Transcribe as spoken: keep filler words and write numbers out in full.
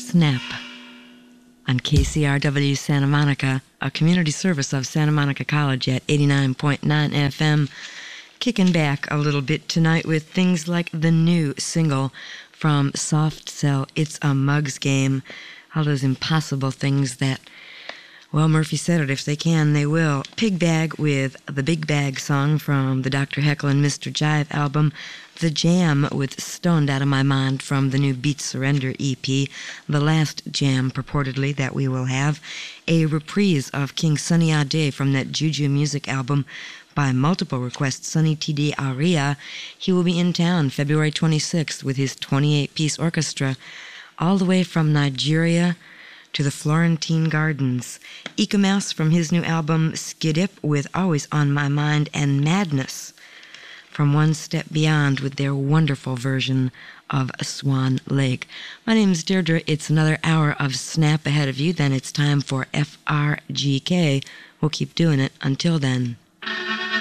Snap on K C R W Santa Monica, a community service of Santa Monica College at eighty-nine point nine F M, kicking back a little bit tonight with things like the new single from Soft Cell, It's a Mug's Game, all those impossible things that, well, Murphy said it, if they can, they will. Pig Bag with the Big Bag song from the Doctor Heckle and Mister Jive album. The Jam with Stoned Out of My Mind from the new Beat Surrender E P. The last jam, purportedly, that we will have. A reprise of King Sunny Ade from that Juju Music album by multiple requests, Sunny T D Aria. He will be in town February twenty-sixth with his twenty-eight piece orchestra, all the way from Nigeria to the Florentine Gardens. Ika Mouse from his new album Skidip with Always on My Mind, and Madness from One Step Beyond with their wonderful version of Swan Lake. My name is Deirdre. It's another hour of Snap ahead of you. Then it's time for F R G K. We'll keep doing it until then.